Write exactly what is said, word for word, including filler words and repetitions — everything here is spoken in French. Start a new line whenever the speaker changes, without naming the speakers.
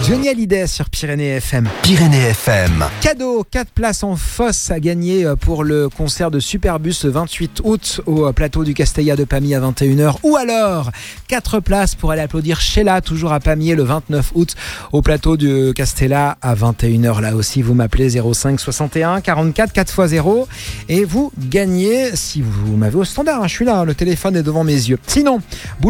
Johnny Hallyday sur Pyrénées F M.
Pyrénées F M.
Cadeau, quatre places en fosse à gagner pour le concert de Superbus le vingt-huit août au plateau du Castella de Pamiers à vingt et une heures. Ou alors, quatre places pour aller applaudir Sheila, toujours à Pamiers le vingt-neuf août au plateau du Castella à vingt et une heures. Là aussi, vous m'appelez zéro cinq soixante et un quarante-quatre quatre fois zéro et vous gagnez, si vous m'avez au standard, hein, je suis là, hein, le téléphone est devant mes yeux. Sinon,